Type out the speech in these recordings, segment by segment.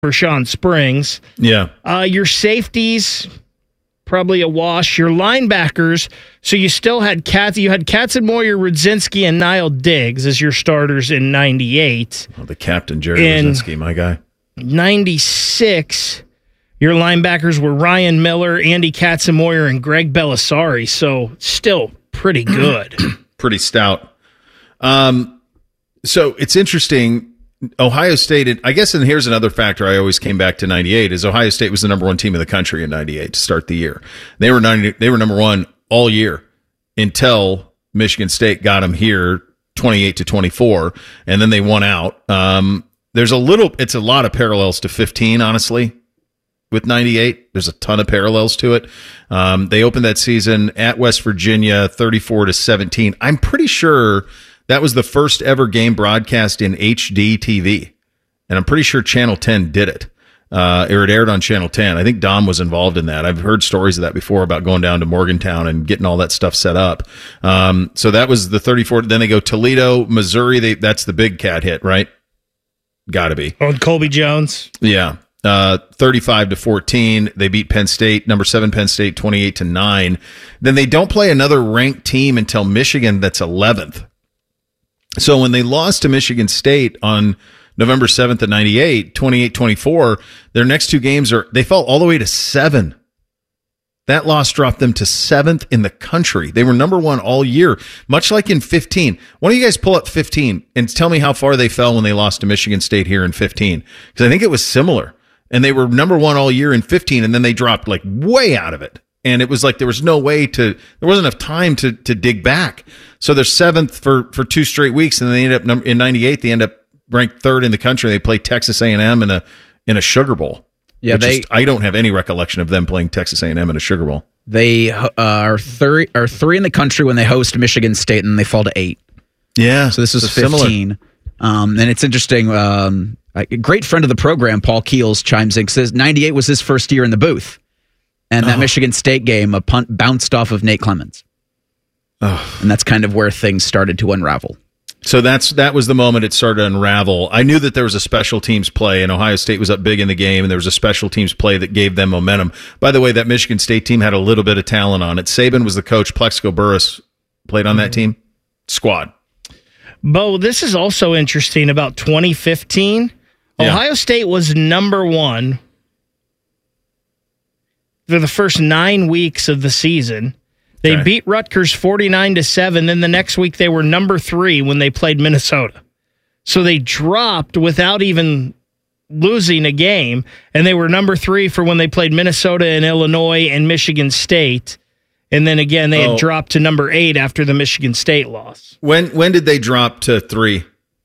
for Sean Springs. Yeah. Your safeties, probably a wash. Your linebackers, so you still had Katzenmoyer, Rudzinski, and Niall Diggs as your starters in 98. Oh, the captain, Jerry Rudzinski, my guy. 96, your linebackers were Ryan Miller, Andy Katzenmoyer, and Greg Belisari, so still pretty good. Pretty stout. So it's interesting. Ohio State, I guess, and here's another factor I always came back to 98, is Ohio State was the number one team in the country in 98 to start the year. They were number one all year until Michigan State got them here 28-24, and then they won out. It's a lot of parallels to 15, honestly, with 98. There's a ton of parallels to it. They opened that season at West Virginia 34-17. I'm pretty sure that was the first ever game broadcast in HD TV. And I'm pretty sure Channel 10 did it. It aired on Channel 10. I think Dom was involved in that. I've heard stories of that before about going down to Morgantown and getting all that stuff set up. So that was the 34. Then they go Toledo, Missouri. That's the Big Cat hit, right? Gotta be. Oh, Colby Jones. Yeah. 35-14. They beat Penn State, number 7 Penn State, 28-9. Then they don't play another ranked team until Michigan, that's 11th. So when they lost to Michigan State on November 7th of 98, 28-24, their next two games they fell all the way to 7. That loss dropped them to 7th in the country. They were number one all year, much like in 15. Why don't you guys pull up 15 and tell me how far they fell when they lost to Michigan State here in 15? Because I think it was similar. And they were number one all year in 15, and then they dropped like way out of it. And it was like there wasn't enough time to dig back. So they're 7th for 2 straight weeks, and then they end up in 98. They end up ranked 3rd in the country. They play Texas A&M in a Sugar Bowl. Yeah, I don't have any recollection of them playing Texas A&M in a Sugar Bowl. They are 3 in the country when they host Michigan State, and they fall to 8. Yeah, so this was 15. And it's interesting. A great friend of the program, Paul Keels, chimes in, says 98 was his first year in the booth. And that Michigan State game, a punt bounced off of Nate Clemens. And that's kind of where things started to unravel. So that was the moment it started to unravel. I knew that there was a special teams play, and Ohio State was up big in the game, and there was a special teams play that gave them momentum. By the way, that Michigan State team had a little bit of talent on it. Saban was the coach. Plexico Burress played on that team. Squad. Bo, this is also interesting about 2015. Yeah. Ohio State was number one for the first 9 weeks of the season. They beat Rutgers 49-7. Then the next week they were number 3 when they played Minnesota. So they dropped without even losing a game, and they were number 3 for when they played Minnesota and Illinois and Michigan State. And then again, they had dropped to number 8 after the Michigan State loss. When did they drop to 3?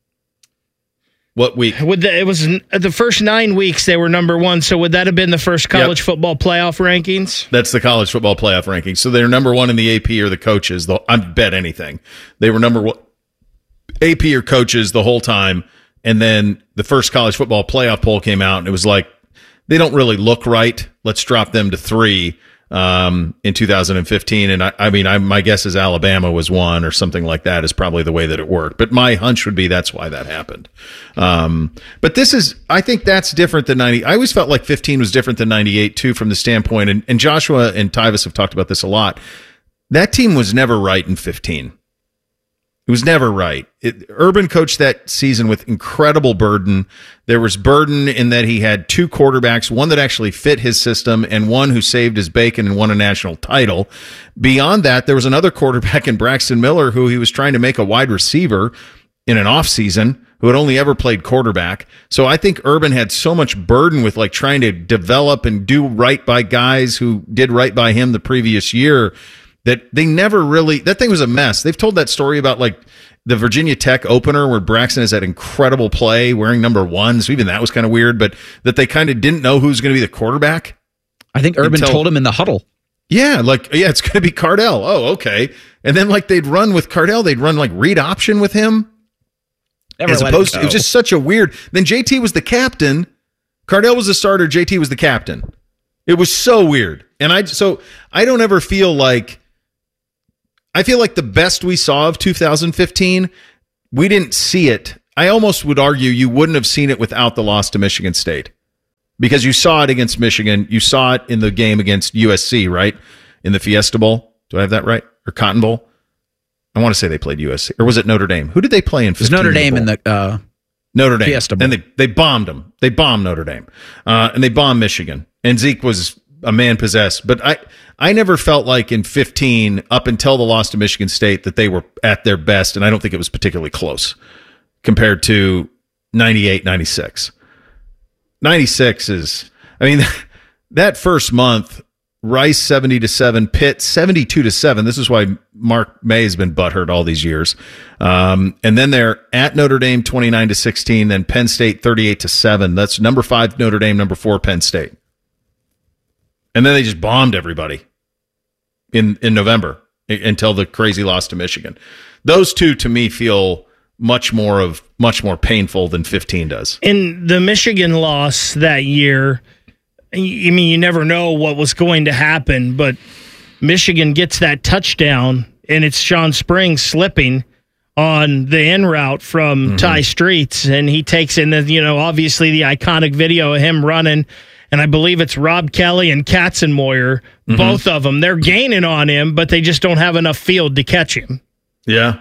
What week? It was the first 9 weeks they were number 1. So would that have been the first college football playoff rankings? That's the college football playoff rankings. So they're number 1 in the AP or the coaches. I bet anything. They were number 1 AP or coaches the whole time. And then the first college football playoff poll came out, and it was like, they don't really look right. Let's drop them to 3 in 2015. And my guess is Alabama was 1 or something like that is probably the way that it worked. But my hunch would be that's why that happened. But I think that's different than 90. I always felt like 15 was different than 98 too, from the standpoint, and Joshua and Tyvis have talked about this a lot. That team was never right in 15. It was never right. Urban coached that season with incredible burden. There was burden in that he had 2 quarterbacks, one that actually fit his system and one who saved his bacon and won a national title. Beyond that, there was another quarterback in Braxton Miller who he was trying to make a wide receiver in an offseason who had only ever played quarterback. So I think Urban had so much burden with like trying to develop and do right by guys who did right by him the previous year that they never really, that thing was a mess. They've told that story about like the Virginia Tech opener where Braxton has that incredible play wearing number 1. So even that was kind of weird, but that they kind of didn't know who was going to be the quarterback. I think Urban told him in the huddle. Yeah, it's going to be Cardell. Oh, okay. And then like they'd run with Cardell, they'd run like read option with him. As opposed to, it was just such a weird, then JT was the captain. Cardell was the starter. JT was the captain. It was so weird. And I don't ever feel like, I feel like the best we saw of 2015, we didn't see it. I almost would argue you wouldn't have seen it without the loss to Michigan State. Because you saw it against Michigan. You saw it in the game against USC, right? In the Fiesta Bowl. Do I have that right? Or Cotton Bowl? I want to say they played USC. Or was it Notre Dame? Who did they play in 15? It was Notre Dame in the Notre Dame. Fiesta Bowl. And they bombed them. They bombed Notre Dame. And they bombed Michigan. And Zeke was a man possessed. But I never felt like in 15, up until the loss to Michigan State, that they were at their best. And I don't think it was particularly close compared to 98, 96. 96 is, I mean, that first month, Rice 70-7, Pitt 72-7. This is why Mark May has been butthurt all these years. And then they're at Notre Dame 29-16, then Penn State 38-7. That's number 5 Notre Dame, number 4 Penn State. And then they just bombed everybody in November until the crazy loss to Michigan. Those two to me feel much more painful than 15 does. In the Michigan loss that year, I mean, you never know what was going to happen, but Michigan gets that touchdown, and it's Sean Springs slipping on the en route from Ty Streets, and he takes in obviously the iconic video of him running, and I believe it's Rob Kelly and Katzenmoyer, both of them. They're gaining on him, but they just don't have enough field to catch him. Yeah,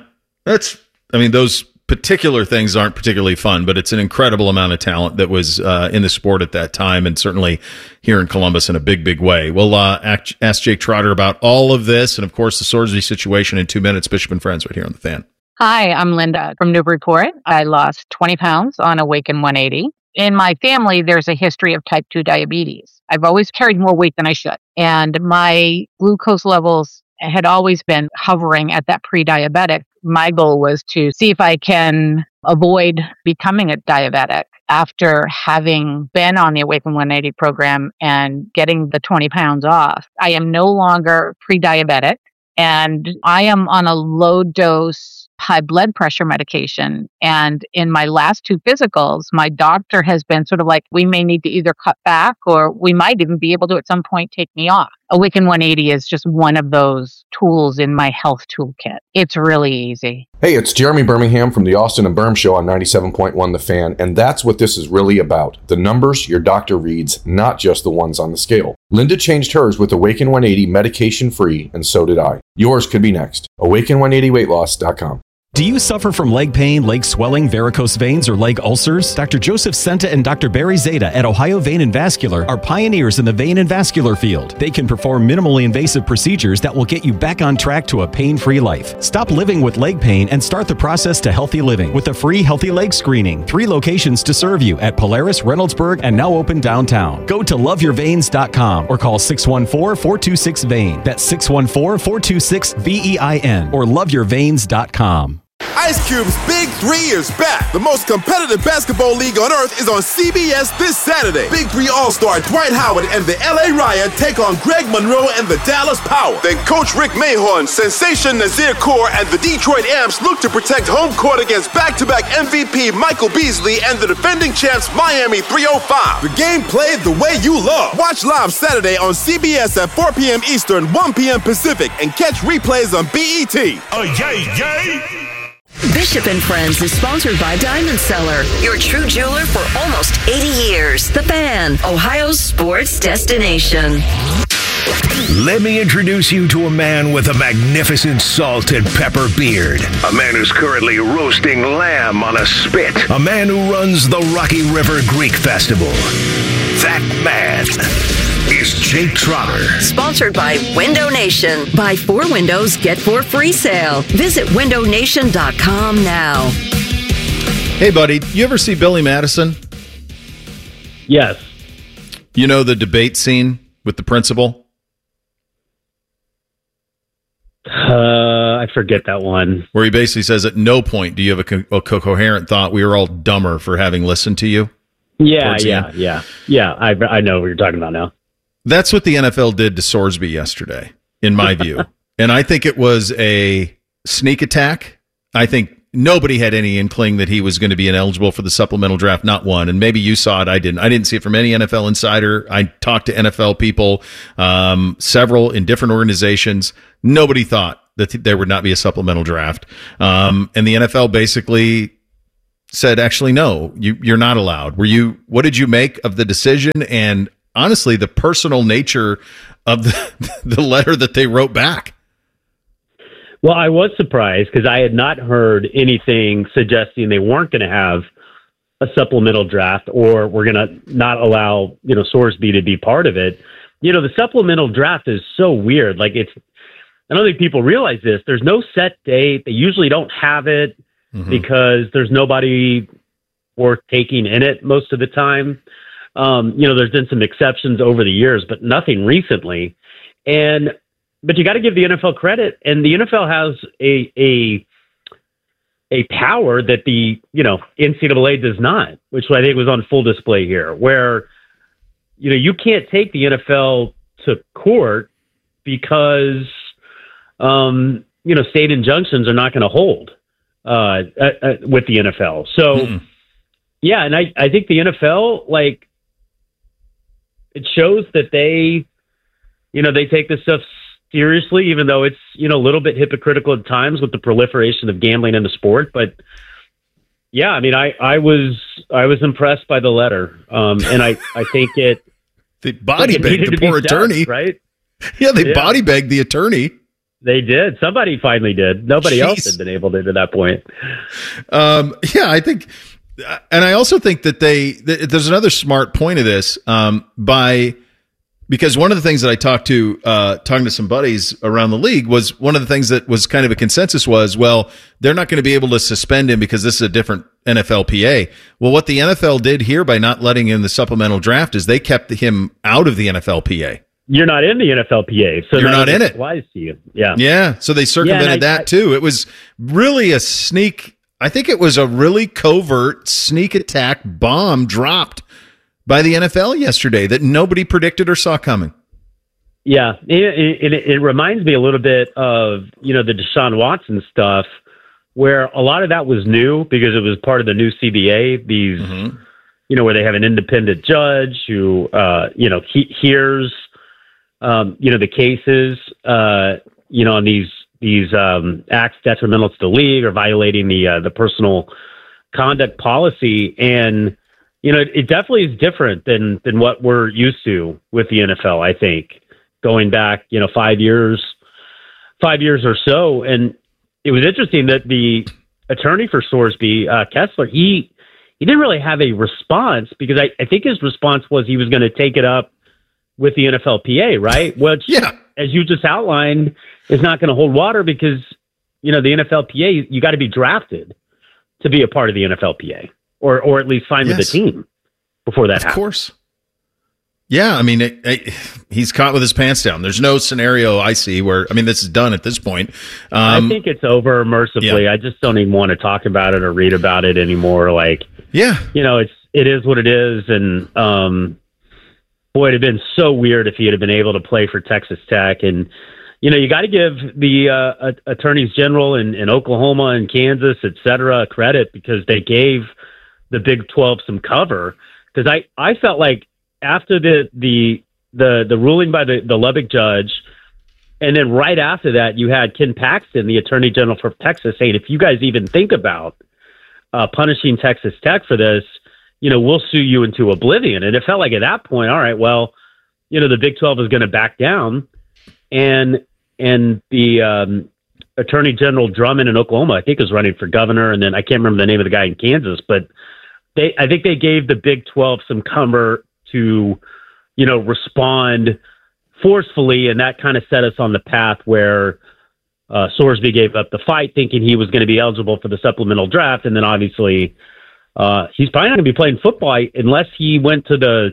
those particular things aren't particularly fun, but it's an incredible amount of talent that was in the sport at that time, and certainly here in Columbus in a big, big way. We'll ask Jake Trotter about all of this, and of course the Swordsby situation in 2 minutes. Bishop and Friends right here on The Fan. Hi, I'm Linda from Newburyport. I lost 20 pounds on Awaken 180. In my family, there's a history of type 2 diabetes. I've always carried more weight than I should, and my glucose levels had always been hovering at that pre-diabetic. My goal was to see if I can avoid becoming a diabetic after having been on the Awaken 180 program and getting the 20 pounds off. I am no longer pre-diabetic, and I am on a low dose high blood pressure medication. And in my last 2 physicals, my doctor has been sort of like, we may need to either cut back or we might even be able to at some point take me off. Awaken 180 is just one of those tools in my health toolkit. It's really easy. Hey, it's Jeremy Birmingham from the Austin and Berm Show on 97.1 The Fan, and that's what this is really about. The numbers your doctor reads, not just the ones on the scale. Linda changed hers with Awaken 180 medication-free, and so did I. Yours could be next. Awaken180weightloss.com. Do you suffer from leg pain, leg swelling, varicose veins, or leg ulcers? Dr. Joseph Senta and Dr. Barry Zeta at Ohio Vein and Vascular are pioneers in the vein and vascular field. They can perform minimally invasive procedures that will get you back on track to a pain-free life. Stop living with leg pain and start the process to healthy living with a free healthy leg screening. 3 locations to serve you at Polaris, Reynoldsburg, and now open downtown. Go to loveyourveins.com or call 614-426-VEIN. That's 614-426-VEIN or loveyourveins.com. Ice Cube's Big 3 is back. The most competitive basketball league on earth is on CBS this Saturday. Big 3 All-Star Dwight Howard and the LA Riot take on Greg Monroe and the Dallas Power. Then Coach Rick Mahorn, Sensation Nazir Kaur, and the Detroit Amps look to protect home court against back-to-back MVP Michael Beasley and the defending champs Miami 305. The game played the way you love. Watch live Saturday on CBS at 4 p.m. Eastern, 1 p.m. Pacific, and catch replays on BET. Oh, yay, yay! Bishop and Friends is sponsored by Diamond Seller, your true jeweler for almost 80 years. The Fan, Ohio's sports destination. Let me introduce you to a man with a magnificent salt and pepper beard. A man who's currently roasting lamb on a spit. A man who runs the Rocky River Greek Festival. That man is Jake Trotter. Sponsored by Window Nation. Buy 4 windows, get 4 free sale. Visit windownation.com now. Hey, buddy, you ever see Billy Madison? Yes. You know the debate scene with the principal? I forget that one. Where he basically says, at no point do you have a coherent thought. We were all dumber for having listened to you. Yeah. I know what you're talking about now. That's what the NFL did to Swordsby yesterday, in my view. And I think it was a sneak attack. I think nobody had any inkling that he was going to be ineligible for the supplemental draft, not one. And maybe you saw it. I didn't. I didn't see it from any NFL insider. I talked to NFL people, several in different organizations. Nobody thought that there would not be a supplemental draft. And the NFL basically said, actually, no, you're not allowed. What did you make of the decision? And honestly, the personal nature of the letter that they wrote back. Well, I was surprised because I had not heard anything suggesting they weren't going to have a supplemental draft or we're going to not allow, Sorsby to be part of it. The supplemental draft is so weird. Like I don't think people realize this. There's no set date. They usually don't have it because there's nobody worth taking in it most of the time. There's been some exceptions over the years, but nothing recently. But you got to give the NFL credit, and the NFL has a power that the NCAA does not, which I think was on full display here, where you can't take the NFL to court because state injunctions are not going to hold with the NFL. So yeah, and I think the NFL, like, it shows that they take this stuff seriously, even though it's, a little bit hypocritical at times with the proliferation of gambling in the sport. But yeah, I mean, I was impressed by the letter. And I think they body bagged the poor attorney, right? Yeah. They body bagged the attorney. They did. Somebody finally did. Nobody else had been able to that point. Yeah, I think, and I also think that there's another smart point of this, because one of the things that I talking to some buddies around the league was one of the things that was kind of a consensus was, well, they're not going to be able to suspend him because this is a different NFLPA. Well, what the NFL did here by not letting him in the supplemental draft is they kept him out of the NFLPA. You're not in the NFLPA, so you're not in it. Applies to you. Yeah. Yeah. So they circumvented that too. It was really a sneak. I think it was a really covert sneak attack bomb dropped by the NFL yesterday that nobody predicted or saw coming. Yeah. It reminds me a little bit of, the Deshaun Watson stuff, where a lot of that was new because it was part of the new CBA. These, where they have an independent judge who, hears, the cases, on these acts detrimental to the league or violating the personal conduct policy. And, it definitely is different than what we're used to with the NFL, I think, going back, 5 years or so. And it was interesting that the attorney for Sorsby, Kessler, he didn't really have a response because I think his response was he was going to take it up with the NFLPA, right? Which, as you just outlined, is not going to hold water because, the NFLPA, you got to be drafted to be a part of the NFLPA or at least sign with the team before that happens. Of course. Yeah, I mean, he's caught with his pants down. There's no scenario I see where, this is done at this point. I think it's over mercifully. Yeah. I just don't even want to talk about it or read about it anymore. Like, it is what it is. And, boy, it'd have been so weird if he had been able to play for Texas Tech. And, you got to give the attorneys general in Oklahoma and Kansas, et cetera, credit because they gave the Big 12 some cover. Because I felt like after the ruling by the Lubbock judge, and then right after that, you had Ken Paxton, the attorney general for Texas, saying, if you guys even think about punishing Texas Tech for this, we'll sue you into oblivion. And it felt like at that point, all right, well, the Big 12 is going to back down. And the attorney general Drummond in Oklahoma, I think, is running for governor. And then I can't remember the name of the guy in Kansas, but I think they gave the Big 12 some cover to, respond forcefully. And that kind of set us on the path where Sorsby gave up the fight thinking he was going to be eligible for the supplemental draft. And then obviously he's probably not going to be playing football unless he went to the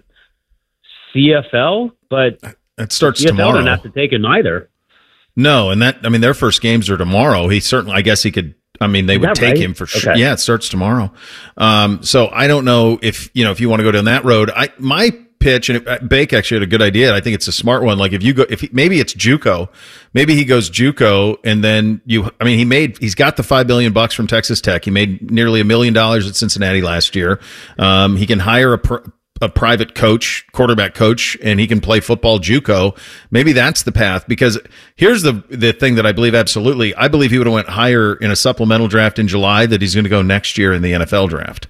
CFL, but it starts CFL tomorrow. Don't have to take him either. No. And their first games are tomorrow. He certainly, I guess he could, they would take him for sure. Okay. Yeah, it starts tomorrow. So I don't know if you want to go down that road. My pitch, and Bake actually had a good idea. I think it's a smart one. Like maybe it's JUCO, maybe he goes JUCO, and then he's got the $5 million from Texas Tech. He made nearly $1 million at Cincinnati last year. He can hire a private coach, quarterback coach, and he can play football JUCO. Maybe that's the path, because here's the thing that I believe absolutely. I believe he would have went higher in a supplemental draft in July that he's going to go next year in the NFL draft.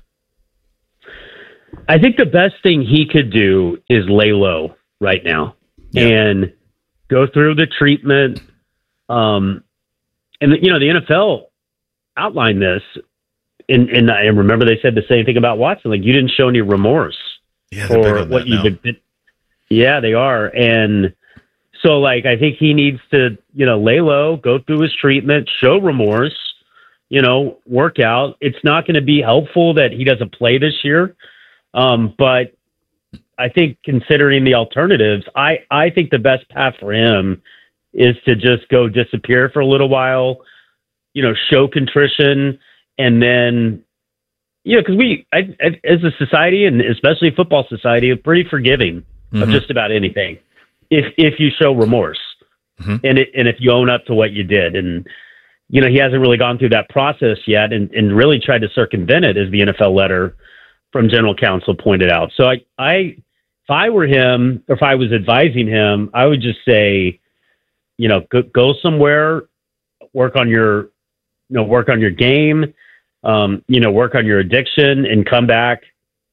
I think the best thing he could do is lay low right now and go through the treatment. And the NFL outlined this, and I remember they said the same thing about Watson. Like, you didn't show any remorse for what you did. Yeah, they are. And so, like, I think he needs to, lay low, go through his treatment, show remorse, work out. It's not going to be helpful that he doesn't play this year. But I think, considering the alternatives, I think the best path for him is to just go disappear for a little while, show contrition, and then, because as a society, and especially football society, are pretty forgiving of just about anything if you show remorse and if you own up to what you did. And he hasn't really gone through that process yet, and really tried to circumvent it, as the NFL letter from general counsel pointed out. So if I were him, or if I was advising him, I would just say, go somewhere, work on your game, work on your addiction, and come back,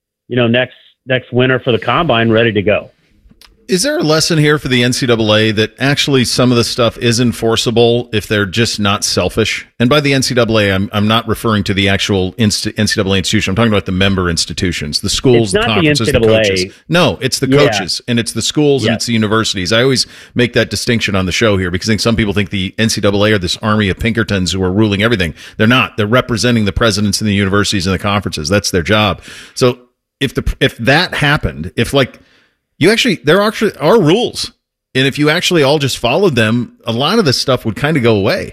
next winter for the combine ready to go. Is there a lesson here for the NCAA that actually some of the stuff is enforceable if they're just not selfish? And by the NCAA, I'm not referring to the actual NCAA institution. I'm talking about the member institutions, the schools, the conferences, the coaches. No, it's the coaches, and it's the schools, and it's the universities. I always make that distinction on the show here, because I think some people think the NCAA are this army of Pinkertons who are ruling everything. They're not. They're representing the presidents in the universities and the conferences. That's their job. So if that happened, there actually are rules, and if you actually all just followed them, a lot of this stuff would kind of go away.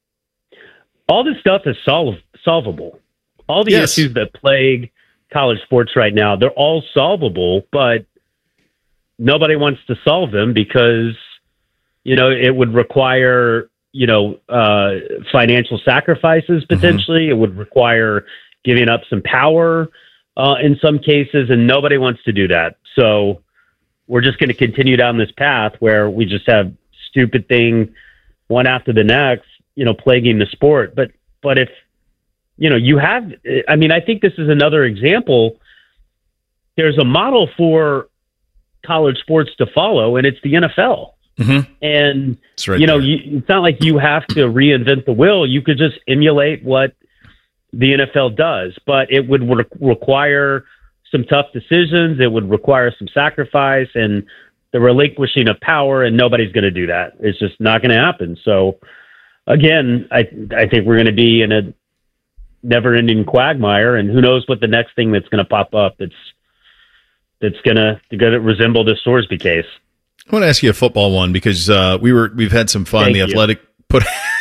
All this stuff is solvable. All the issues that plague college sports right now, they're all solvable, but nobody wants to solve them because, it would require, financial sacrifices potentially. It would require giving up some power in some cases, and nobody wants to do that. So we're just going to continue down this path where we just have stupid thing one after the next, plaguing the sport. But if, you have, I think this is another example. There's a model for college sports to follow, and it's the NFL. And, right, it's not like you have to reinvent the wheel. You could just emulate what the NFL does, but it would require some tough decisions. It would require some sacrifice and the relinquishing of power, and nobody's going to do that. It's just not going to happen. So again, I think we're going to be in a never-ending quagmire, and who knows what the next thing that's going to pop up that's going to resemble this Sorsby case. I want to ask you a football one, because we've had some fun. The Athletic put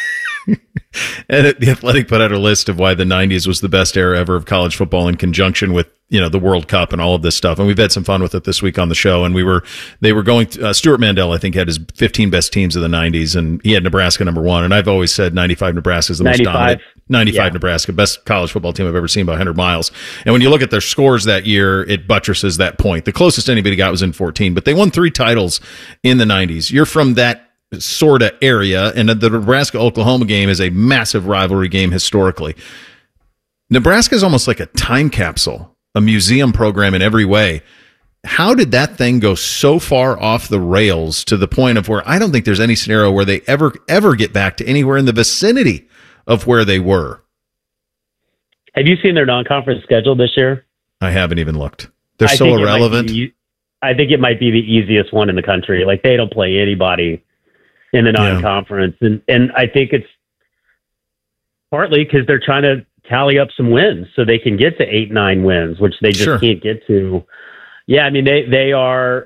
out a list of why the 90s was the best era ever of college football, in conjunction with the World Cup and all of this stuff. And we've had some fun with it this week on the show. And they were going Stuart Mandel, I think, had his 15 best teams of the 90s, and he had Nebraska number one. And I've always said 95 Nebraska is the most dominant. 95 Nebraska, best college football team I've ever seen by 100 miles. And when you look at their scores that year, it buttresses that point. The closest anybody got was in 14, but they won 3 titles in the 90s. You're from that sort of area, and the Nebraska-Oklahoma game is a massive rivalry game historically. Nebraska is almost like a time capsule, a museum program in every way. How did that thing go so far off the rails to the point of where I don't think there's any scenario where they ever get back to anywhere in the vicinity of where they were? Have you seen their non-conference schedule this year? I haven't even looked. They're so irrelevant. I think it might be the easiest one in the country. Like, they don't play anybody in the non-conference. And I think it's partly because they're trying to tally up some wins so they can get to 8-9 wins, which they just can't get to. Yeah, they are.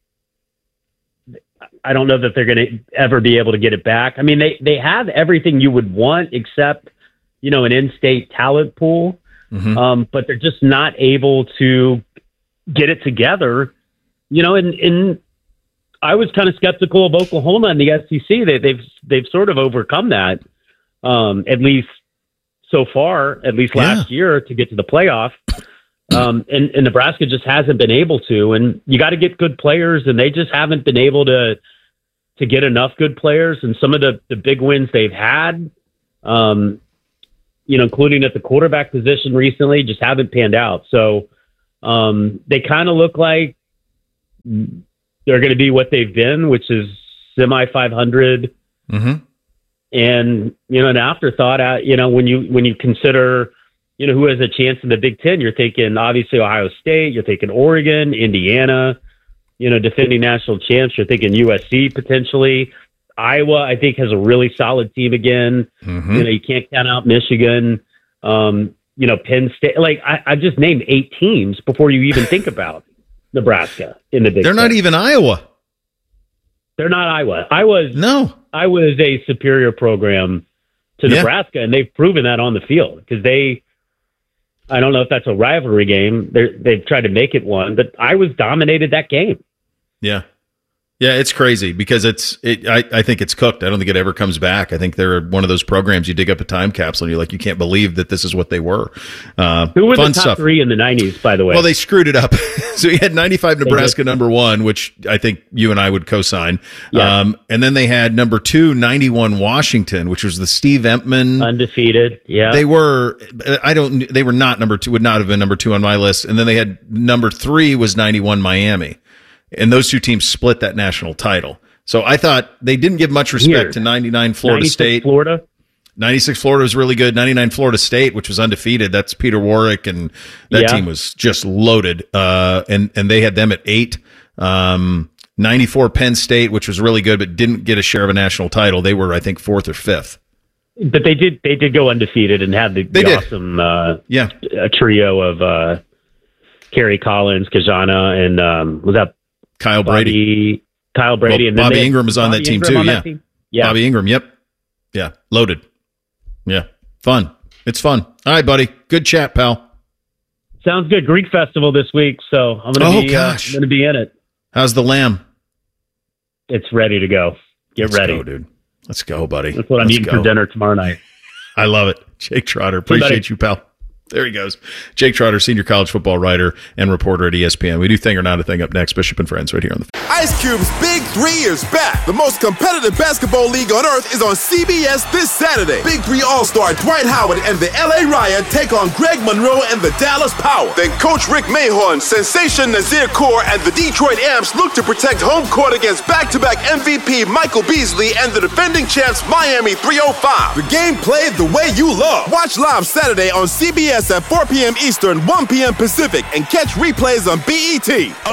I don't know that they're going to ever be able to get it back. They have everything you would want except, an in-state talent pool, but they're just not able to get it together. And I was kind of skeptical of Oklahoma and the SEC. They've sort of overcome that, at least so far, at least last year, to get to the playoff. And Nebraska just hasn't been able to. And you got to get good players, and they just haven't been able to get enough good players. And some of the big wins they've had, including at the quarterback position recently, just haven't panned out. So they kind of look like they're going to be what they've been, which is semi 500. Mm-hmm. And, an afterthought, when you consider, who has a chance in the Big Ten, you're thinking obviously Ohio State, you're thinking Oregon, Indiana, defending national champs, you're thinking USC potentially. Iowa, I think, has a really solid team again. Mm-hmm. You can't count out Michigan, Penn State. Like, I just named 8 teams before you even think about Nebraska in the Big Ten. They're not even Iowa. They're not Iowa. Iowa is a superior program to Nebraska, and they've proven that on the field because I don't know if that's a rivalry game. They've tried to make it one, but Iowa's dominated that game. Yeah. Yeah, it's crazy because I think it's cooked. I don't think it ever comes back. I think they're one of those programs you dig up a time capsule and you're like, you can't believe that this is what they were. Who were the top 3 in the 90s, by the way? Well, they screwed it up. So you had 95 Nebraska number 1, which I think you and I would co-sign. Yeah. And then they had number 2, 91 Washington, which was the Steve Empman. Undefeated. Yeah. They were not number 2, would not have been number 2 on my list. And then they had number 3 was 91 Miami. And those two teams split that national title. So I thought they didn't give much respect to 99 Florida State. Florida? 96 Florida was really good. 99 Florida State, which was undefeated. That's Peter Warwick, and that team was just loaded. And they had them at 8. 94 Penn State, which was really good, but didn't get a share of a national title. They were, I think, 4th or 5th. But they did go undefeated and have the awesome a trio of Kerry Collins, Kajana, and was that Kyle Brady. Well, and Bobby Ingram was on that team too. Yeah. Bobby Ingram. Yep. Yeah. Loaded. Yeah. Fun. It's fun. All right, buddy. Good chat, pal. Sounds good. Greek Festival this week, so I'm going to be in it. How's the lamb? It's ready to go. Let's ready, go, dude. Let's go, buddy. That's what I'm eating for dinner tomorrow night. I love it. Jake Trotter. Appreciate you, pal. There he goes. Jake Trotter, senior college football writer and reporter at ESPN. We do Thing or Not a Thing up next. Bishop and Friends right here on the Ice Cube's Big 3 is back. The most competitive basketball league on earth is on CBS this Saturday. Big 3 All-Star Dwight Howard and the LA Riot take on Greg Monroe and the Dallas Power. Then Coach Rick Mahorn, Sensation Nazir Kaur, and the Detroit Amps look to protect home court against back-to-back MVP Michael Beasley and the defending champs Miami 305. The game played the way you love. Watch live Saturday on CBS at 4 p.m. Eastern, 1 p.m. Pacific, and catch replays on BET. Oh,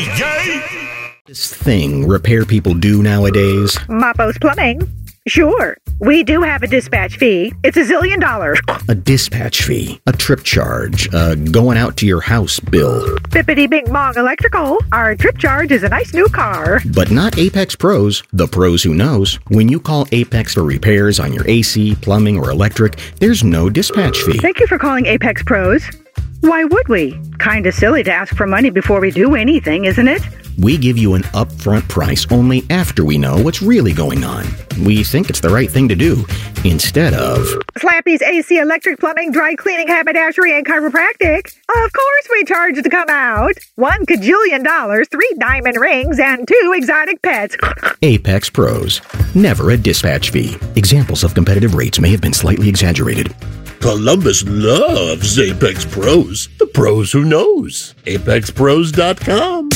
yay! This thing repair people do nowadays. Mapo's Plumbing. Sure. We do have a dispatch fee. It's $1 zillion. A dispatch fee, a trip charge, going out to your house bill. Bippity Bing Bong Electrical. Our trip charge is a nice new car. But not Apex Pros, the pros who knows. When you call Apex for repairs on your AC, plumbing, or electric, there's no dispatch fee. Thank you for calling Apex Pros. Why would we? Kinda silly to ask for money before we do anything, isn't it? We give you an upfront price only after we know what's really going on. We think it's the right thing to do, instead of... Slappy's AC, electric, plumbing, dry cleaning, haberdashery, and chiropractic. Of course we charge to come out. $1 kajillion, 3 diamond rings, and 2 exotic pets. Apex Pros. Never a dispatch fee. Examples of competitive rates may have been slightly exaggerated. Columbus loves Apex Pros. The pros who knows. ApexPros.com.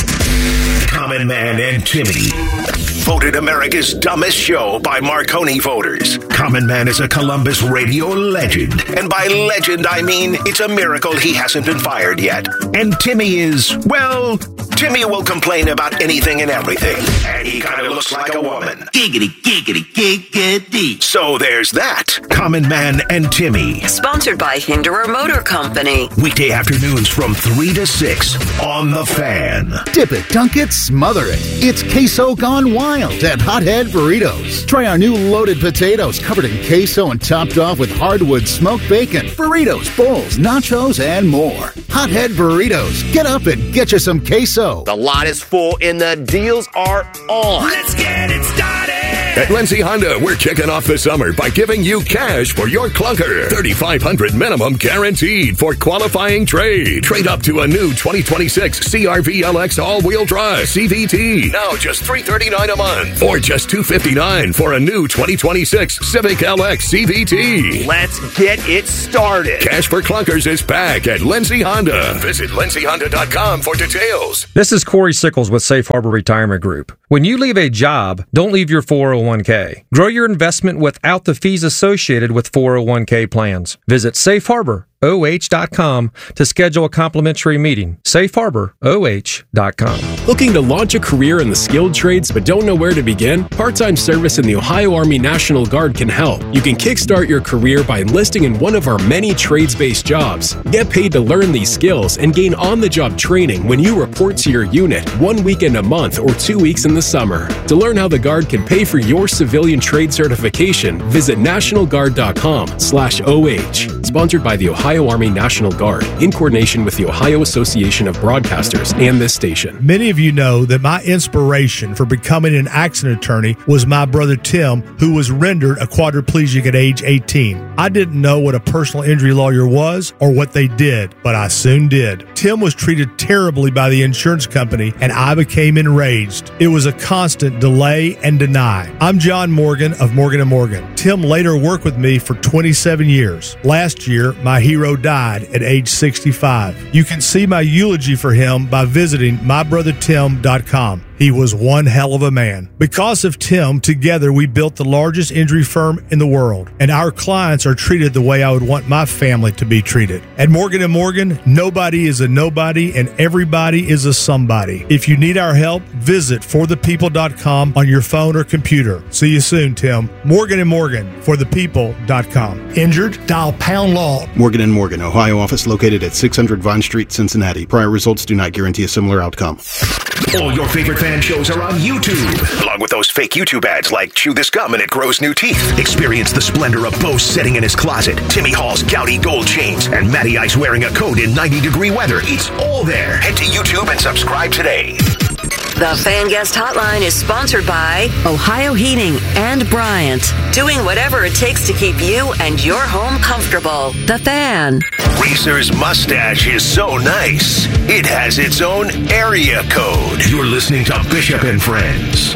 Common Man and Timmy. Voted America's dumbest show by Marconi voters. Common Man is a Columbus radio legend. And by legend, I mean it's a miracle he hasn't been fired yet. And Timmy is, well, Timmy will complain about anything and everything. And he kind of looks like a woman. Giggity, giggity, giggity. So there's that. Common Man and Timmy. Sponsored by Hinderer Motor Company. Weekday afternoons from 3 to 6 on The Fan. Dip it, dunk it, smother it. It's queso gone wild at Hothead Burritos. Try our new loaded potatoes covered in queso and topped off with hardwood smoked bacon, burritos, bowls, nachos, and more. Hothead Burritos. Get up and get you some queso. The lot is full and the deals are on. Let's get it started. At Lindsay Honda, we're kicking off the summer by giving you cash for your clunker. $3,500 minimum guaranteed for qualifying trade. Trade up to a new 2026 CR-V LX all-wheel drive CVT. Now just $339 a month. Or just $259 for a new 2026 Civic LX CVT. Let's get it started. Cash for clunkers is back at Lindsay Honda. Visit lindsayhonda.com for details. This is Corey Sickles with Safe Harbor Retirement Group. When you leave a job, don't leave your 401k. Grow your investment without the fees associated with 401k plans. Visit safeharboroh.com to schedule a complimentary meeting. safeharboroh.com. Looking to launch a career in the skilled trades but don't know where to begin? Part-time service in the Ohio Army National Guard can help. You can kickstart your career by enlisting in one of our many trades-based jobs. Get paid to learn these skills and gain on-the-job training when you report to your unit 1 weekend a month or 2 weeks in the summer. To learn how the Guard can pay for your civilian trade certification, visit nationalguard.com/OH. Sponsored by the Ohio Army National Guard in coordination with the Ohio Association of Broadcasters and this station. Many of you know that my inspiration for becoming an accident attorney was my brother Tim, who was rendered a quadriplegic at age 18. I didn't know what a personal injury lawyer was or what they did, but I soon did. Tim was treated terribly by the insurance company, and I became enraged. It was a constant delay and deny. I'm John Morgan of Morgan & Morgan. Tim later worked with me for 27 years. Last year, my hero died at age 65. You can see my eulogy for him by visiting mybrothertim.com. He was one hell of a man. Because of Tim, together we built the largest injury firm in the world, and our clients are treated the way I would want my family to be treated. At Morgan & Morgan, nobody is a nobody and everybody is a somebody. If you need our help, visit forthepeople.com on your phone or computer. See you soon, Tim. Morgan & Morgan, forthepeople.com. Injured? Dial pound law. Morgan & Morgan, Ohio office located at 600 Vine Street, Cincinnati. Prior results do not guarantee a similar outcome. All your favorite fan shows are on YouTube, along with those fake YouTube ads like Chew This Gum and It Grows New Teeth. Experience the splendor of Bo sitting in his closet, Timmy Hall's gouty gold chains, and Matty Ice wearing a coat in 90-degree weather. It's all there. Head to YouTube and subscribe today. The Fan Guest Hotline is sponsored by Ohio Heating and Bryant. Doing whatever it takes to keep you and your home comfortable. The Fan. Reese's mustache is so nice, it has its own area code. You're listening to Bishop and Friends.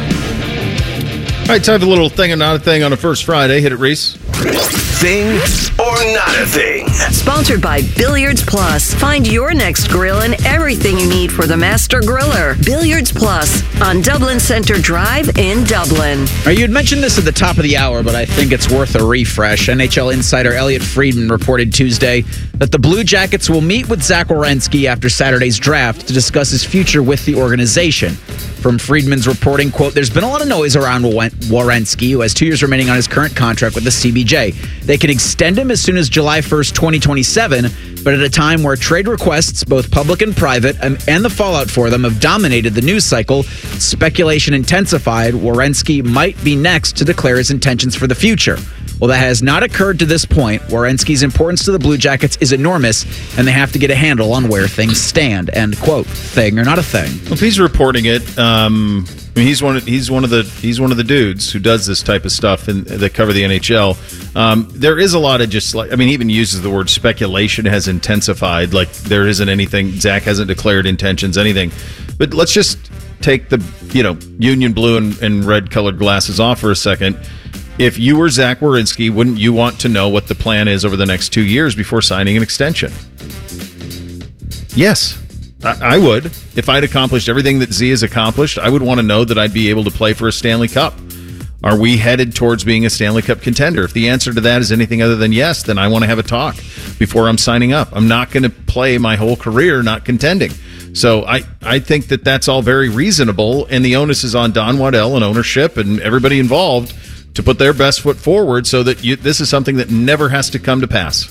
All right, time for a little thing and not a thing on a first Friday. Hit it, Reese. Thing or not a thing. Sponsored by Billiards Plus. Find your next grill and everything you need for the master griller. Billiards Plus on Dublin Center Drive in Dublin. You had mentioned this at the top of the hour, but I think it's worth a refresh. NHL insider Elliot Friedman reported Tuesday that the Blue Jackets will meet with Zach Werenski after Saturday's draft to discuss his future with the organization. From Friedman's reporting, quote, there's been a lot of noise around Werenski, who has 2 years remaining on his current contract with the CBJ. They can extend him as soon as July 1st, 2027, but at a time where trade requests, both public and private, and the fallout for them have dominated the news cycle, speculation intensified. Werenski might be next to declare his intentions for the future. Well, that has not occurred to this point. Werenski's importance to the Blue Jackets is enormous, and they have to get a handle on where things stand. End quote. Thing or not a thing? Well, if he's reporting it, he's one of the dudes who does this type of stuff that cover the NHL. There is a lot of just like, he even uses the word speculation has intensified. Like there isn't anything. Zach hasn't declared intentions, anything. But let's just take the Union blue and red colored glasses off for a second. If you were Zach Werenski, wouldn't you want to know what the plan is over the next 2 years before signing an extension? Yes, I would. If I'd accomplished everything that Z has accomplished, I would want to know that I'd be able to play for a Stanley Cup. Are we headed towards being a Stanley Cup contender? If the answer to that is anything other than yes, then I want to have a talk before I'm signing up. I'm not going to play my whole career not contending. So I think that that's all very reasonable, and the onus is on Don Waddell and ownership and everybody involved to put their best foot forward so that this is something that never has to come to pass.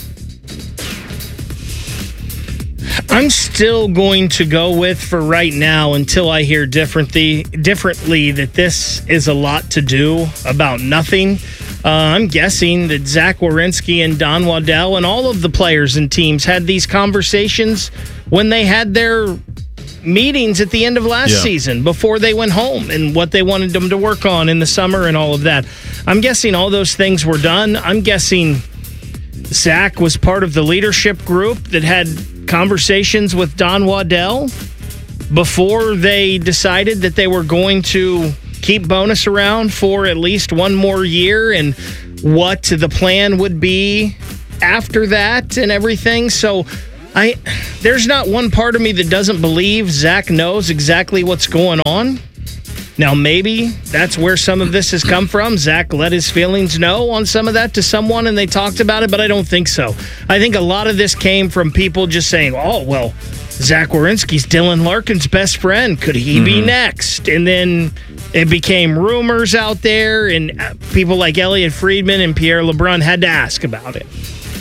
I'm still going to go with, for right now, until I hear differently, that this is a lot to do about nothing. I'm guessing that Zach Werenski and Don Waddell and all of the players and teams had these conversations when they had their meetings at the end of last season before they went home and what they wanted them to work on in the summer and all of that. I'm guessing all those things were done. I'm guessing Zach was part of the leadership group that had conversations with Don Waddell before they decided that they were going to keep Bonus around for at least one more year and what the plan would be after that and everything. So there's not one part of me that doesn't believe Zach knows exactly what's going on. Now, maybe that's where some of this has come from. Zach let his feelings know on some of that to someone, and they talked about it, but I don't think so. I think a lot of this came from people just saying, oh, well, Zach Werenski's Dylan Larkin's best friend. Could he be next? And then it became rumors out there, and people like Elliot Friedman and Pierre LeBrun had to ask about it.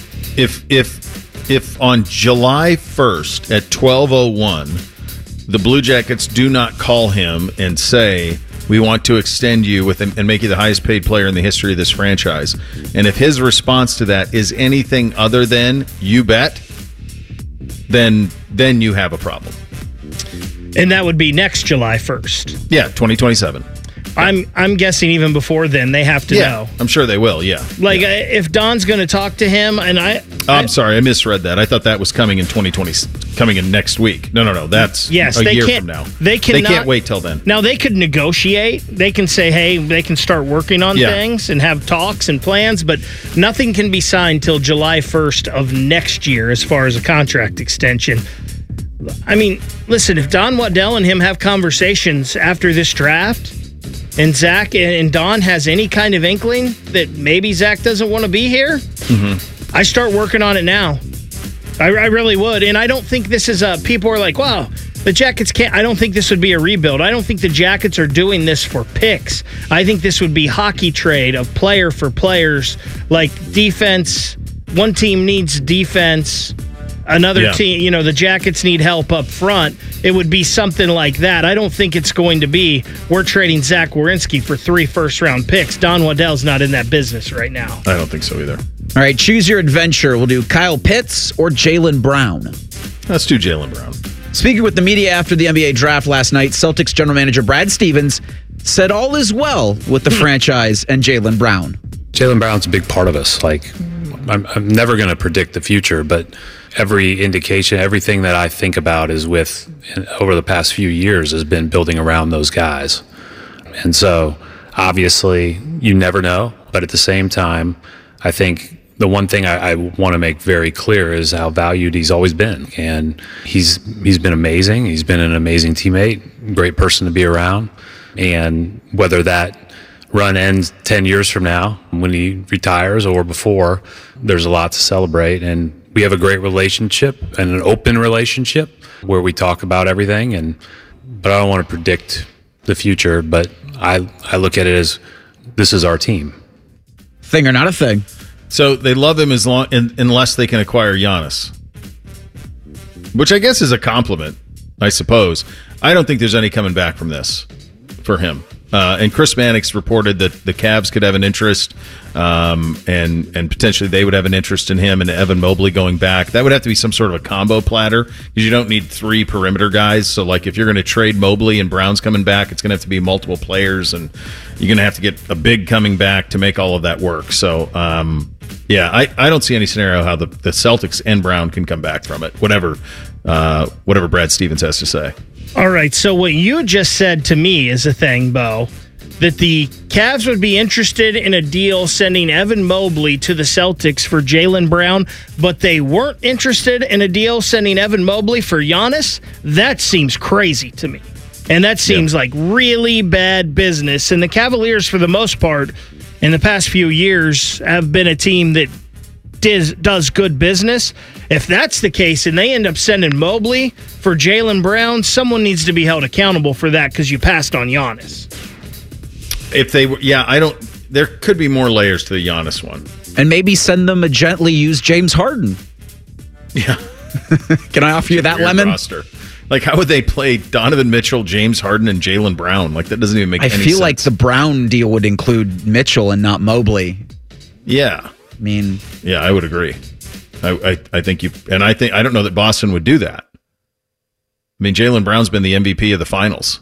If on July 1st at 12:01, the Blue Jackets do not call him and say, we want to extend you and make you the highest paid player in the history of this franchise, and if his response to that is anything other than, you bet, then you have a problem. And that would be next July 1st. Yeah, 2027. I'm guessing even before then they have to know. I'm sure they will. Yeah. Like if Don's going to talk to him, and I'm sorry, I misread that. I thought that was coming in 2020, coming in next week. No. That's a year from now. They can't wait till then. Now they could negotiate. They can say, hey, they can start working on things and have talks and plans, but nothing can be signed till July 1st of next year as far as a contract extension. I mean, listen, if Don Waddell and him have conversations after this draft, and Zach and Don has any kind of inkling that maybe Zach doesn't want to be here, I start working on it now. I really would. And I don't think this is people are like, wow, the Jackets can't. I don't think this would be a rebuild. I don't think the Jackets are doing this for picks. I think this would be hockey trade of player for players, like defense. One team needs defense. Another team, the Jackets need help up front. It would be something like that. I don't think it's going to be, we're trading Zach Werenski for 3 first-round picks. Don Waddell's not in that business right now. I don't think so either. All right, choose your adventure. We'll do Kyle Pitts or Jaylen Brown. Let's do Jaylen Brown. Speaking with the media after the NBA draft last night, Celtics general manager Brad Stevens said all is well with the franchise and Jaylen Brown. Jaylen Brown's a big part of us. Like, I'm never going to predict the future, but every indication, everything that I think about is over the past few years has been building around those guys. And so obviously you never know, but at the same time, I think the one thing I want to make very clear is how valued he's always been. And he's been amazing. He's been an amazing teammate, great person to be around. And whether that run ends 10 years from now when he retires or before, there's a lot to celebrate. And we have a great relationship and an open relationship where we talk about everything. But I don't want to predict the future, but I look at it as this is our team. Thing or not a thing. So they love him unless they can acquire Giannis, which I guess is a compliment, I suppose. I don't think there's any coming back from this for him. And Chris Mannix reported that the Cavs could have an interest, and potentially they would have an interest in him and Evan Mobley going back. That would have to be some sort of a combo platter because you don't need 3 perimeter guys. So, like, if you're going to trade Mobley and Brown's coming back, it's going to have to be multiple players, and you're going to have to get a big coming back to make all of that work. So, I don't see any scenario how the Celtics and Brown can come back from it, whatever Brad Stevens has to say. All right, so what you just said to me is a thing, Bo, that the Cavs would be interested in a deal sending Evan Mobley to the Celtics for Jaylen Brown, but they weren't interested in a deal sending Evan Mobley for Giannis? That seems crazy to me. And that seems like really bad business. And the Cavaliers, for the most part, in the past few years, have been a team that does good business. If that's the case and they end up sending Mobley for Jaylen Brown, someone needs to be held accountable for that because you passed on Giannis. If they were, there could be more layers to the Giannis one. And maybe send them a gently used James Harden. Yeah. Can I offer you that lemon? Roster. Like, how would they play Donovan Mitchell, James Harden, and Jaylen Brown? Like, that doesn't even make any sense. I feel like the Brown deal would include Mitchell and not Mobley. Yeah. I mean, yeah, I would agree. I think I don't know that Boston would do that. I mean, Jaylen Brown's been the MVP of the finals.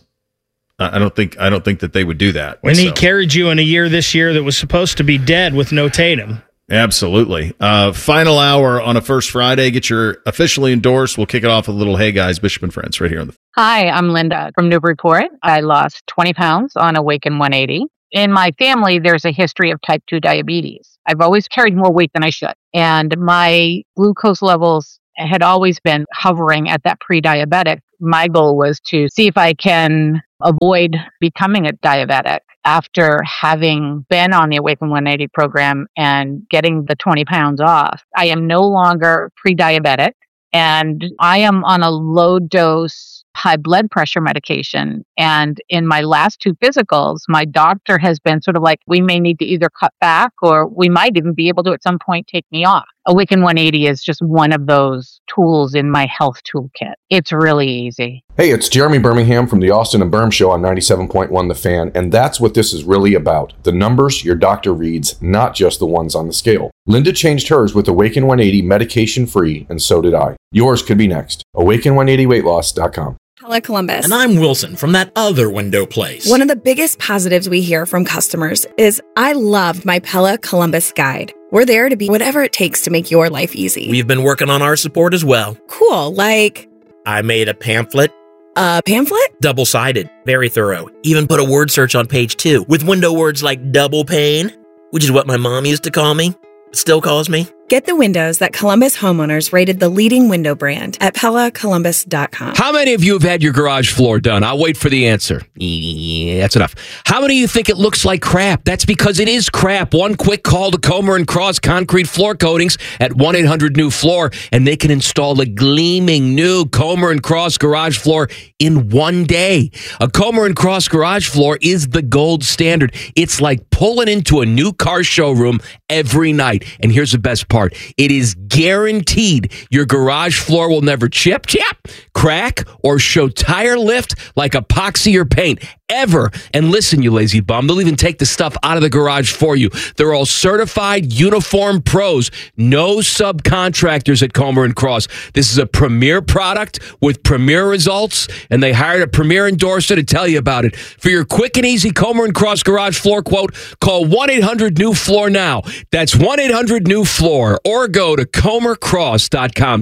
I don't think that they would do that. When he carried you in a year this year that was supposed to be dead with no Tatum. Absolutely. Final hour on a First Friday. Get your officially endorsed. We'll kick it off with a little Hey Guys, Bishop and Friends right here on the. Hi, I'm Linda from Newburyport. I lost 20 pounds on Awaken 180. In my family, there's a history of type 2 diabetes. I've always carried more weight than I should. And my glucose levels had always been hovering at that pre-diabetic. My goal was to see if I can avoid becoming a diabetic. After having been on the Awaken 180 program and getting the 20 pounds off, I am no longer pre-diabetic, and I am on a low dose high blood pressure medication. And in my last 2 physicals, my doctor has been sort of like, we may need to either cut back or we might even be able to at some point take me off. Awaken 180 is just one of those tools in my health toolkit. It's really easy. Hey, it's Jeremy Birmingham from the Austin and Berm Show on 97.1 The Fan, and that's what this is really about. The numbers your doctor reads, not just the ones on the scale. Linda changed hers with Awaken 180 medication-free, and so did I. Yours could be next. Awaken180weightloss.com. Pella Columbus. And I'm Wilson from that other window place. One of the biggest positives we hear from customers is, I loved my Pella Columbus guide. We're there to be whatever it takes to make your life easy. We've been working on our support as well. Cool, like... I made a pamphlet. A pamphlet? Double-sided, very thorough. Even put a word search on page 2 with window words like double pane, which is what my mom used to call me, still calls me. Get the windows that Columbus homeowners rated the leading window brand at PellaColumbus.com. How many of you have had your garage floor done? I'll wait for the answer. Yeah, that's enough. How many of you think it looks like crap? That's because it is crap. One quick call to Comer & Cross Concrete Floor Coatings at 1-800-NEW-FLOOR, and they can install a gleaming new Comer & Cross garage floor in one day. A Comer & Cross garage floor is the gold standard. It's like pulling into a new car showroom every night. And here's the best part. It is guaranteed your garage floor will never chip, crack, or show tire lift like epoxy or paint. Ever. And listen, you lazy bum, they'll even take the stuff out of the garage for you. They're all certified uniform pros. No subcontractors at Comer & Cross. This is a premier product with premier results, and they hired a premier endorser to tell you about it. For your quick and easy Comer & Cross garage floor quote, call 1-800-NEW-FLOOR now. That's 1-800-NEW-FLOOR, or go to ComerCross.com,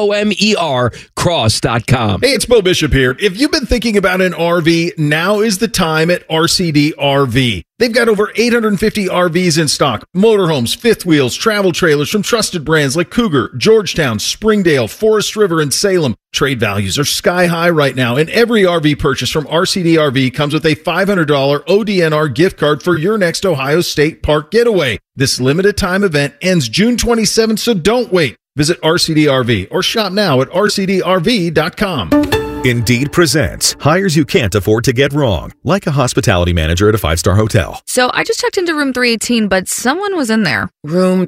COMER cross.com. Hey, it's Bo Bishop here. If you've been thinking about an RV, now is the time at RCD RV. They've got over 850 RVs in stock. Motorhomes, fifth wheels, travel trailers from trusted brands like Cougar, Georgetown, Springdale, Forest River, and Salem. Trade values are sky high right now, and every RV purchase from RCD RV comes with a $500 ODNR gift card for your next Ohio State Park getaway. This limited time event ends June 27th, so don't wait. Visit RCD RV or shop now at rcdrv.com. Indeed presents hires you can't afford to get wrong, like a hospitality manager at a 5-star hotel. So I just checked into room 318, but someone was in there. Room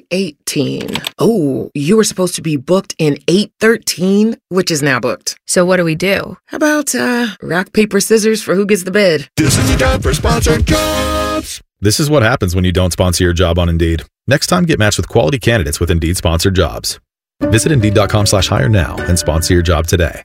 318. Oh, you were supposed to be booked in 813, which is now booked. So what do we do? How about rock, paper, scissors for who gets the bid? This is the time for sponsored jobs. This is what happens when you don't sponsor your job on Indeed. Next time, get matched with quality candidates with Indeed sponsored jobs. Visit Indeed.com/hire now and sponsor your job today.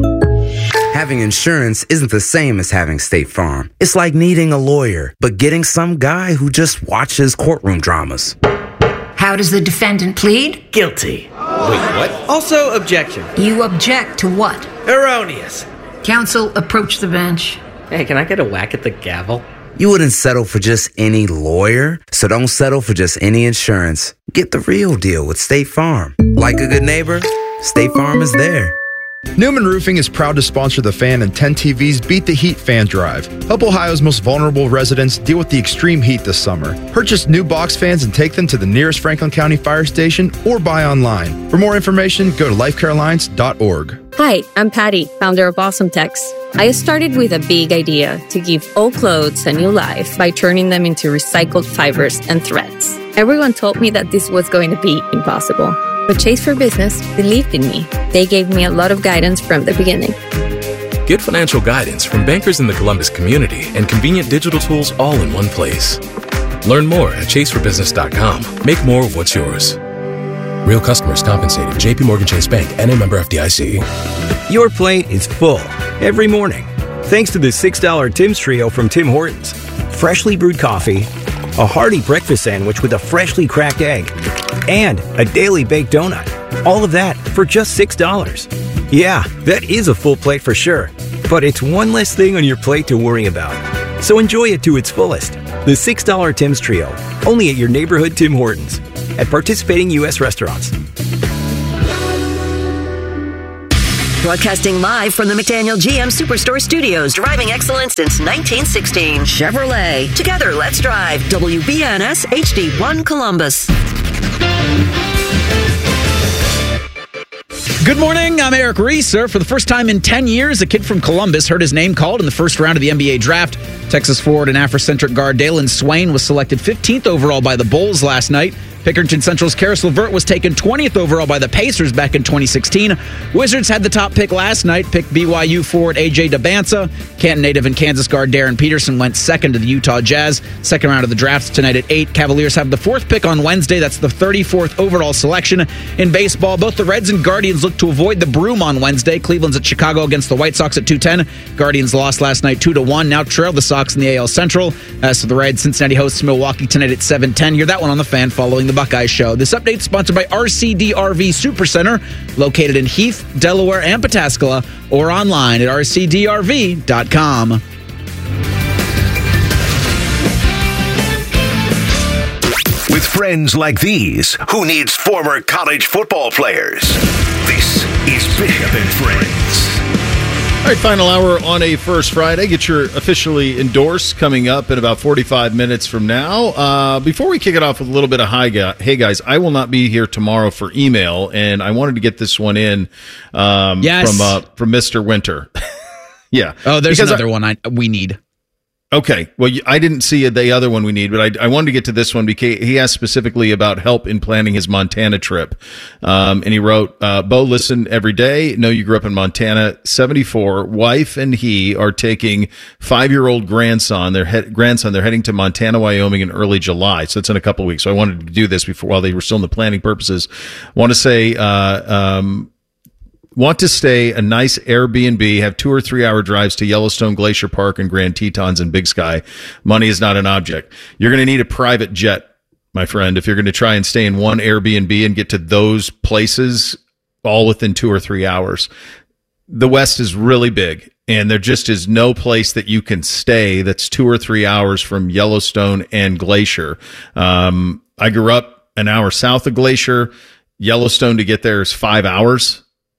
Having insurance isn't the same as having State Farm. It's like needing a lawyer, but getting some guy who just watches courtroom dramas. How does the defendant plead? Guilty. Wait, what? Also, objection. You object to what? Erroneous. Counsel, approach the bench. Hey, can I get a whack at the gavel? You wouldn't settle for just any lawyer, so don't settle for just any insurance. Get the real deal with State Farm. Like a good neighbor, State Farm is there. Newman Roofing is proud to sponsor the Fan and 10 TV's Beat the Heat fan drive. Help Ohio's most vulnerable residents deal with the extreme heat this summer. Purchase new box fans and take them to the nearest Franklin County fire station or buy online. For more information, go to lifecarealliance.org. Hi, I'm Patty, founder of Awesome Tex. I started with a big idea to give old clothes a new life by turning them into recycled fibers and threads. Everyone told me that this was going to be impossible. But Chase for Business believed in me. They gave me a lot of guidance from the beginning. Get financial guidance from bankers in the Columbus community and convenient digital tools all in one place. Learn more at chaseforbusiness.com. Make more of what's yours. Real customers compensated. J.P. Morgan Chase Bank, N.A. member FDIC. Your plate is full every morning, thanks to the $6 Tim's Trio from Tim Hortons. Freshly brewed coffee, a hearty breakfast sandwich with a freshly cracked egg, and a daily baked donut. All of that for just $6. Yeah, that is a full plate for sure, but it's one less thing on your plate to worry about. So enjoy it to its fullest. The $6 Tim's Trio, only at your neighborhood Tim Hortons, at participating U.S. restaurants. Broadcasting live from the McDaniel GM Superstore Studios. Driving excellence since 1916. Chevrolet. Together, let's drive. WBNS HD1 Columbus. Good morning, I'm Eric Reeser. For the first time in 10 years, a kid from Columbus heard his name called in the first round of the NBA draft. Texas forward and Afrocentric guard Dalen Swain was selected 15th overall by the Bulls last night. Pickerington Central's Karis LeVert was taken 20th overall by the Pacers back in 2016. Wizards had the top pick last night, picked BYU forward A.J. Dabansa. Canton native and Kansas guard Darren Peterson went second to the Utah Jazz. Second round of the draft tonight at 8. Cavaliers have the fourth pick on Wednesday. That's the 34th overall selection. In baseball, both the Reds and Guardians look to avoid the broom on Wednesday. Cleveland's at Chicago against the White Sox at 2:10. Guardians lost last night 2-1. Now trail the Sox in the AL Central. As for the Reds, Cincinnati hosts Milwaukee tonight at 7:10. Hear that one on the Fan following the Buckeyes show. This update is sponsored by RCD RV Supercenter, located in Heath, Delaware, and Pataskala, or online at rcdrv.com. With friends like these, who needs former college football players? This is Bishop and Friends. All right, final hour on a First Friday. Get your officially endorsed coming up in about 45 minutes from now. Before we kick it off with a little bit of hey guys, I will not be here tomorrow for email, and I wanted to get this one in from Mr. Winter. Yeah. Oh, there's another one we need. Okay. Well, I didn't see the other one we need, but I wanted to get to this one because he asked specifically about help in planning his Montana trip. And he wrote, Bo, listen every day. Know you grew up in Montana. 74. Wife and he are taking 5-year-old grandson. They're heading to Montana, Wyoming in early July. So it's in a couple of weeks. So I wanted to do this while they were still in the planning purposes. Want to say, want to stay a nice Airbnb, have 2 or 3 hour drives to Yellowstone Glacier Park and Grand Tetons and Big Sky. Money is not an object. You're going to need a private jet, my friend, if you're going to try and stay in one Airbnb and get to those places all within 2 or 3 hours. The West is really big, and there just is no place that you can stay that's 2 or 3 hours from Yellowstone and Glacier. I grew up an hour south of Glacier. Yellowstone to get there is 5 hours.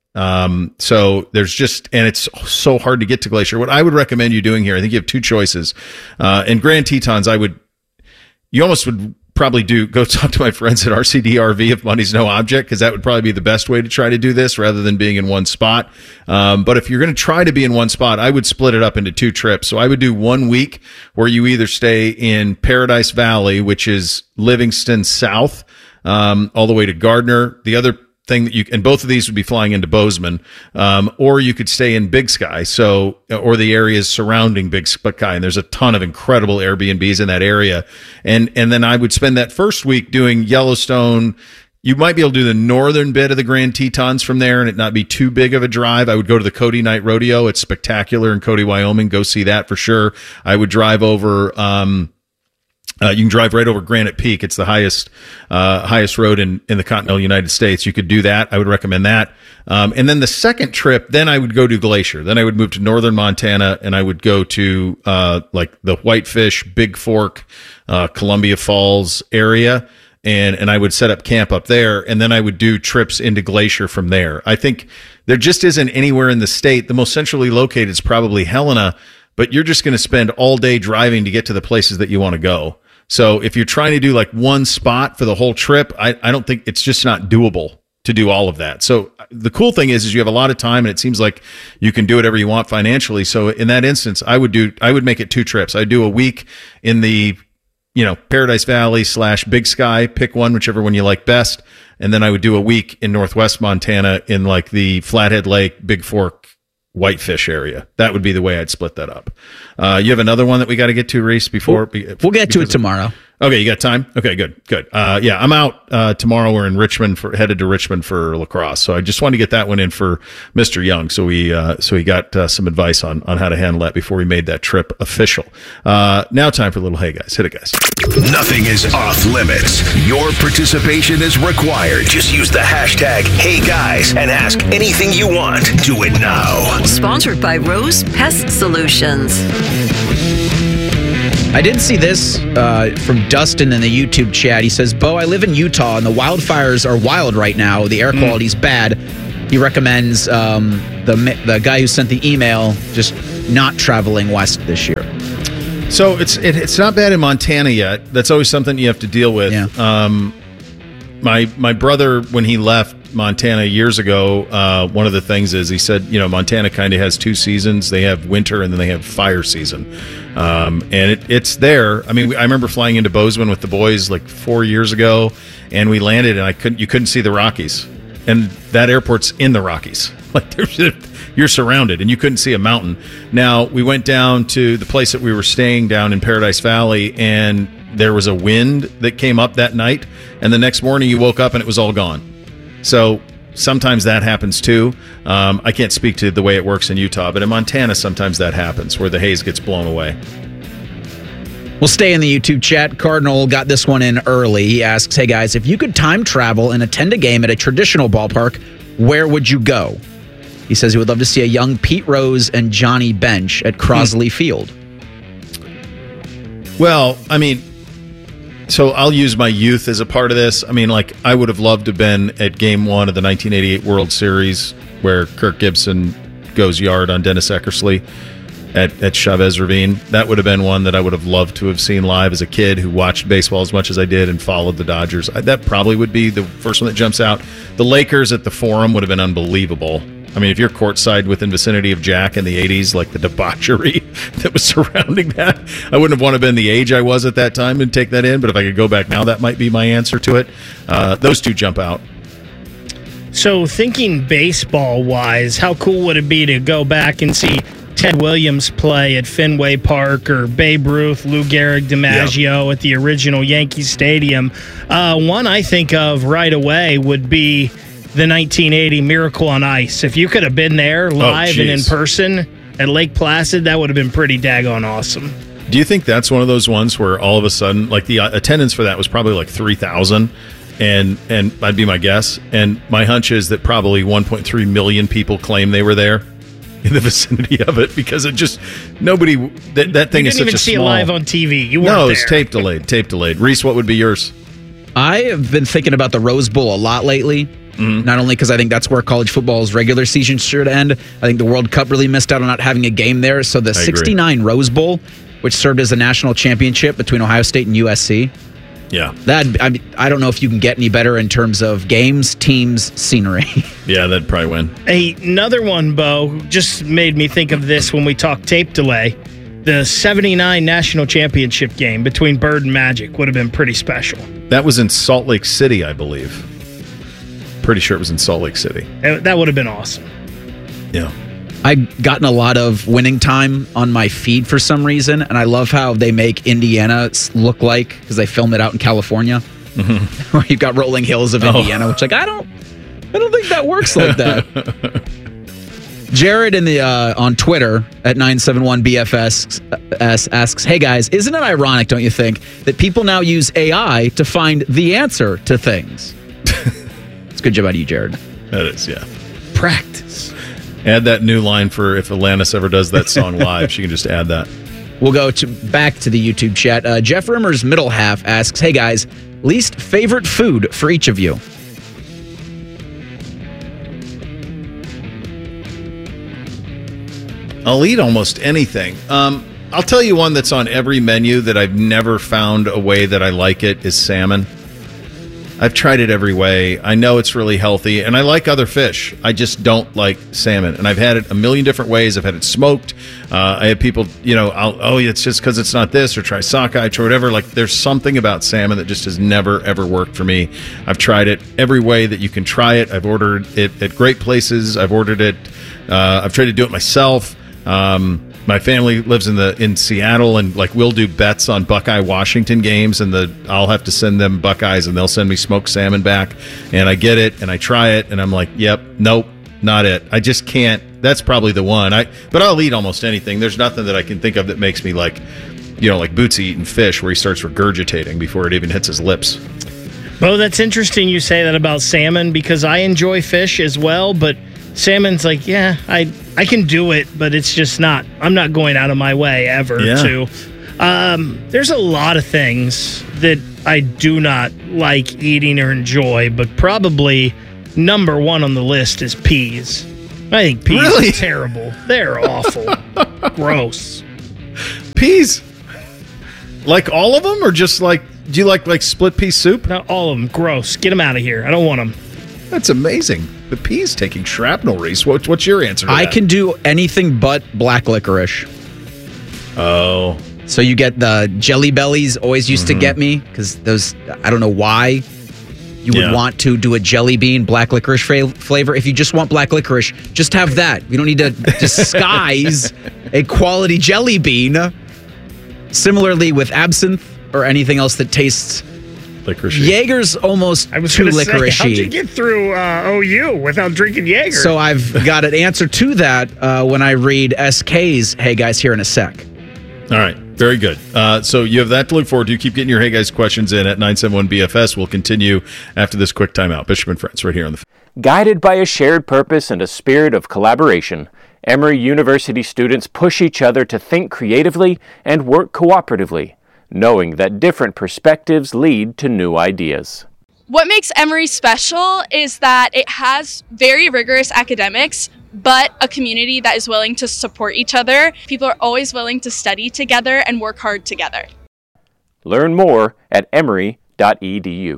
So there's and it's so hard to get to Glacier. What I would recommend you doing here, I think you have two choices. In Grand Tetons, you almost would probably go talk to my friends at RCDRV if money's no object, because that would probably be the best way to try to do this rather than being in one spot. But if you're going to try to be in one spot, I would split it up into 2 trips. So I would do 1 week where you either stay in Paradise Valley, which is Livingston South, all the way to Gardner. The other thing and both of these would be flying into Bozeman, or you could stay in Big Sky, or the areas surrounding Big Sky, and there's a ton of incredible Airbnbs in that area. And then I would spend that first week doing Yellowstone. You might be able to do the northern bit of the Grand Tetons from there and it not be too big of a drive. I would go to the Cody Night Rodeo. It's spectacular in Cody, Wyoming. Go see that for sure. I would drive over, you can drive right over Granite Peak. It's the highest road in the continental United States. You could do that. I would recommend that. And then the second trip, then I would go to Glacier. Then I would move to northern Montana and I would go to, like the Whitefish, Big Fork, Columbia Falls area. And I would set up camp up there. And then I would do trips into Glacier from there. I think there just isn't anywhere in the state. The most centrally located is probably Helena, but you're just going to spend all day driving to get to the places that you want to go. So if you're trying to do like one spot for the whole trip, I don't think it's just not doable to do all of that. So the cool thing is you have a lot of time and it seems like you can do whatever you want financially. So in that instance, I would make it 2 trips. I'd do a week in the, Paradise Valley / Big Sky, pick one, whichever one you like best. And then I would do a week in Northwest Montana in like the Flathead Lake, Big Fork, Whitefish area. That would be the way I'd split that up. You have another one that we got to get to, Reese, before? We'll get to it tomorrow. Okay, you got time? Okay, good. Yeah, I'm out tomorrow. We're in Richmond, headed to Richmond for lacrosse. So I just wanted to get that one in for Mr. Young. So he got some advice on how to handle that before we made that trip official. Now time for a little Hey Guys. Hit it, guys. Nothing is off limits. Your participation is required. Just use the hashtag HeyGuys and ask anything you want. Do it now. Sponsored by Rose Pest Solutions. I did see this from Dustin in the YouTube chat. He says, Bo, I live in Utah, and the wildfires are wild right now. The air quality's bad. He recommends the guy who sent the email just not traveling west this year. So it's not bad in Montana yet. That's always something you have to deal with. Yeah. My brother, when he left Montana years ago, one of the things is he said, Montana kind of has two seasons. They have winter and then they have fire season. And it's there. I mean, I remember flying into Bozeman with the boys like 4 years ago, and we landed and you couldn't see the Rockies. And that airport's in the Rockies. Like you're surrounded and you couldn't see a mountain. Now, we went down to the place that we were staying down in Paradise Valley, and there was a wind that came up that night, and the next morning you woke up and it was all gone. So sometimes that happens too. I can't speak to the way it works in Utah, but in Montana sometimes that happens where the haze gets blown away. We'll stay in the YouTube chat. Cardinal got this one in early. He asks, hey guys, if you could time travel and attend a game at a traditional ballpark, where would you go? He says he would love to see a young Pete Rose and Johnny Bench at Crosley Field. Well, I mean, so I'll use my youth as a part of this. I mean, like, I would have loved to have been at Game 1 of the 1988 World Series where Kirk Gibson goes yard on Dennis Eckersley at Chavez Ravine. That would have been one that I would have loved to have seen live as a kid who watched baseball as much as I did and followed the Dodgers. That probably would be the first one that jumps out. The Lakers at the Forum would have been unbelievable. I mean, if you're courtside within vicinity of Jack in the 80s, like the debauchery that was surrounding that, I wouldn't have wanted to been the age I was at that time and take that in. But if I could go back now, that might be my answer to it. Those two jump out. So thinking baseball-wise, how cool would it be to go back and see Ted Williams play at Fenway Park, or Babe Ruth, Lou Gehrig, DiMaggio at the original Yankee Stadium? One I think of right away would be the 1980 Miracle on Ice. If you could have been there live and in person at Lake Placid, that would have been pretty daggone awesome. Do you think that's one of those ones where all of a sudden, like, the attendance for that was probably like 3,000, and I'd be my guess, and my hunch is that probably 1.3 million people claim they were there in the vicinity of it, because it just nobody that thing is such a small. You didn't even see it live on TV. You weren't there. No, it's tape delayed. Reese, what would be yours? I have been thinking about the Rose Bowl a lot lately. Not only because I think that's where college football's regular season should end. I think the World Cup really missed out on not having a game there. So the 69 Rose Bowl, which served as a national championship between Ohio State and USC. Yeah. I don't know if you can get any better in terms of games, teams, scenery. Yeah, that'd probably win. Another one, Bo, just made me think of this when we talked tape delay. The 79 national championship game between Bird and Magic would have been pretty special. That was in Salt Lake City, I believe. Pretty sure it was in Salt Lake City. That would have been awesome. Yeah. I've gotten a lot of winning time on my feed for some reason, and I love how they make Indiana look like, because they film it out in California, where you've got rolling hills of Indiana, which, like, I don't think that works like that. Jared on Twitter at 971BFS asks, hey guys, isn't it ironic, don't you think, that people now use AI to find the answer to things? It's a good job out of you, Jared. That is, yeah. Practice. Add that new line for if Alanis ever does that song live. She can just add that. We'll go back to the YouTube chat. Jeff Rimmer's middle half asks, hey guys, least favorite food for each of you? I'll eat almost anything. I'll tell you one that's on every menu that I've never found a way that I like it is salmon. I've tried it every way. I know it's really healthy, and I like other fish. I just don't like salmon, and I've had it a million different ways. I've had it smoked. I have people, it's just because it's not this, or try sockeye, or whatever. Like, there's something about salmon that just has never, ever worked for me. I've tried it every way that you can try it. I've ordered it at great places. I've ordered it. I've tried to do it myself. my family lives in Seattle, and like we'll do bets on Buckeye Washington games, and I'll have to send them Buckeyes, and they'll send me smoked salmon back, and I get it, and I try it, and I'm like, yep, nope, not it. I just can't. That's probably the one. But I'll eat almost anything. There's nothing that I can think of that makes me like Bootsy eating fish, where he starts regurgitating before it even hits his lips. Bo, that's interesting you say that about salmon, because I enjoy fish as well, but salmon's like, yeah, I can do it, but it's just not, I'm not going out of my way ever to. There's a lot of things that I do not like eating or enjoy, but probably number one on the list is peas. I think peas are terrible. They're awful. Gross. Peas? Like all of them, or just like, do you like split pea soup? Not all of them. Gross. Get them out of here. I don't want them. That's amazing. The peas taking shrapnel, Reese. What's your answer to that? I can do anything but black licorice. Oh. So you get the Jelly Bellies always used to get me, because those, I don't know why you would want to do a jelly bean black licorice flavor. If you just want black licorice, just have that. You don't need to disguise a quality jelly bean. Similarly with absinthe or anything else that tastes licorice. Jaeger's almost too licorice-y. How'd you get through OU without drinking Jaeger? So I've got an answer to that when I read SK's Hey Guys here in a sec. All right. Very good. So you have that to look forward to. Keep getting your Hey Guys questions in at 971-BFS. We'll continue after this quick timeout. Bishop and Friends right here on the... Guided by a shared purpose and a spirit of collaboration, Emory University students push each other to think creatively and work cooperatively, knowing that different perspectives lead to new ideas. What makes Emory special is that it has very rigorous academics, but a community that is willing to support each other. People are always willing to study together and work hard together. Learn more at emory.edu.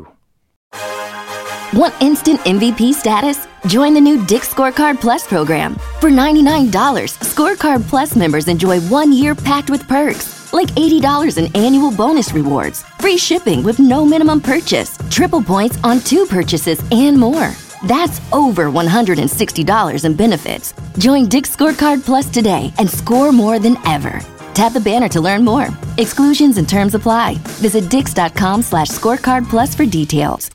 Want instant MVP status? Join the new Dick's Scorecard Plus program. For $99, Scorecard Plus members enjoy 1 year packed with perks, like $80 in annual bonus rewards, free shipping with no minimum purchase, triple points on 2 purchases, and more. That's over $160 in benefits. Join Dick's Scorecard Plus today and score more than ever. Tap the banner to learn more. Exclusions and terms apply. Visit dix.com/scorecard plus for details.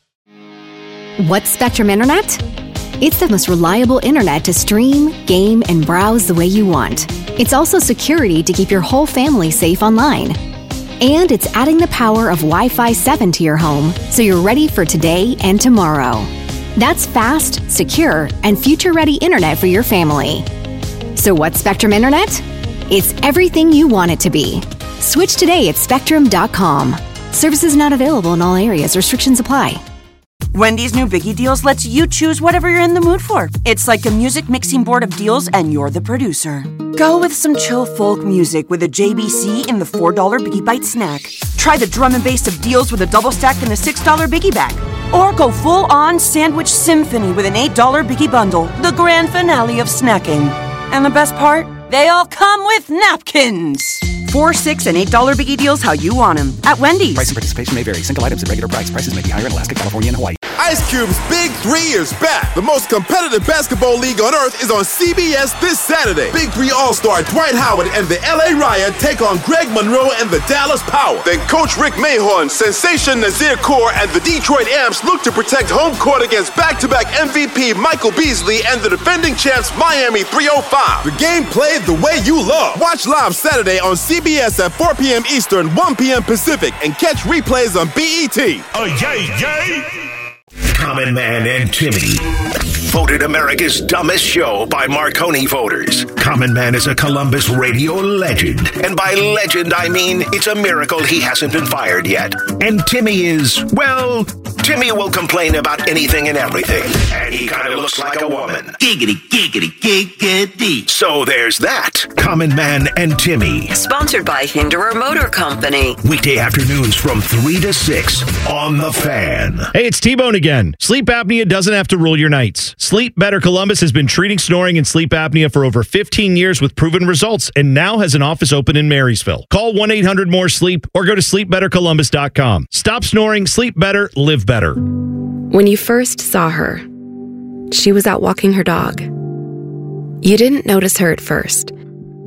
What's Spectrum Internet? It's the most reliable internet to stream, game, and browse the way you want. It's also security to keep your whole family safe online. And it's adding the power of Wi-Fi 7 to your home, so you're ready for today and tomorrow. That's fast, secure, and future-ready internet for your family. So what's Spectrum Internet? It's everything you want it to be. Switch today at Spectrum.com. Services not available in all areas. Restrictions apply. Wendy's new Biggie Deals lets you choose whatever you're in the mood for. It's like a music mixing board of deals, and you're the producer. Go with some chill folk music with a JBC in the $4 Biggie Bite snack. Try the drum and bass of deals with a double stack in the $6 Biggie Bag. Or go full-on sandwich symphony with an $8 Biggie Bundle, the grand finale of snacking. And the best part? They all come with napkins. $4, $6, and $8 Biggie Deals how you want them at Wendy's. Price and participation may vary. Single items at regular price. Prices may be higher in Alaska, California, and Hawaii. Ice Cube's Big 3 is back. The most competitive basketball league on earth is on CBS this Saturday. Big 3 All-Star Dwight Howard and the LA Riot take on Greg Monroe and the Dallas Power. Then Coach Rick Mahorn, Sensation Nazir Kaur, and the Detroit Amps look to protect home court against back-to-back MVP Michael Beasley and the defending champs Miami 305. The game played the way you love. Watch live Saturday on CBS at 4 p.m. Eastern, 1 p.m. Pacific, and catch replays on BET. Oh, yay, yay! Common Man and Timmy. Voted America's dumbest show by Marconi voters. Common Man is a Columbus radio legend. And by legend, I mean it's a miracle he hasn't been fired yet. And Timmy is, well, Timmy will complain about anything and everything. And he kind of looks like a woman. Giggity, giggity, giggity. So there's that. Common Man and Timmy. Sponsored by Hinderer Motor Company. Weekday afternoons from 3 to 6 on The Fan. Hey, it's T-Bone again. Sleep apnea doesn't have to rule your nights. Sleep Better Columbus has been treating snoring and sleep apnea for over 15 years with proven results and now has an office open in Marysville. Call 1-800-MORE-SLEEP or go to sleepbettercolumbus.com. Stop snoring, sleep better, live better. When you first saw her, she was out walking her dog. You didn't notice her at first.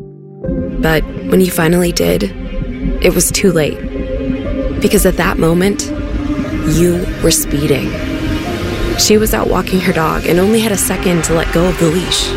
But when he finally did, it was too late. Because at that moment, you were speeding. She was out walking her dog and only had a second to let go of the leash.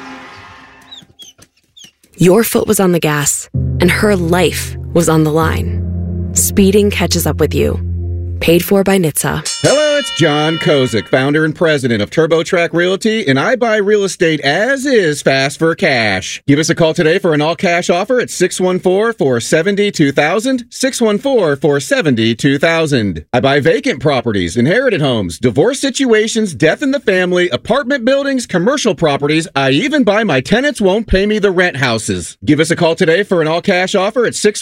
Your foot was on the gas, and her life was on the line. Speeding catches up with you. Paid for by NHTSA. Hello, it's John Kozik, founder and president of TurboTrack Realty, and I buy real estate as is fast for cash. Give us a call today for an all-cash offer at 614-470-2000, 614-470-2000. I buy vacant properties, inherited homes, divorce situations, death in the family, apartment buildings, commercial properties. I even buy my tenants won't pay me the rent houses. Give us a call today for an all-cash offer at